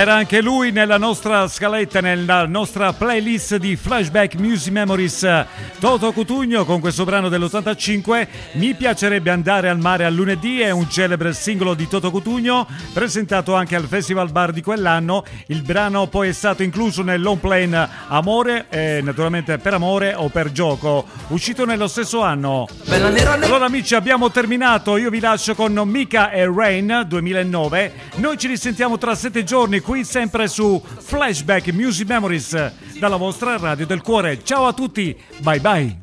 C'era anche lui nella nostra scaletta, nella nostra playlist di Flashback Music Memories. Toto Cutugno con questo brano dell'85, Mi piacerebbe andare al mare a lunedì, è un celebre singolo di Toto Cutugno presentato anche al Festival Bar di quell'anno. Il brano poi è stato incluso nel long play Amore, naturalmente Per amore o per gioco, uscito nello stesso anno. Allora amici, abbiamo terminato, io vi lascio con Mika e Rain 2009. Noi ci risentiamo tra 7 giorni qui sempre su Flashback Music Memories dalla vostra radio del cuore. Ciao a tutti, bye bye.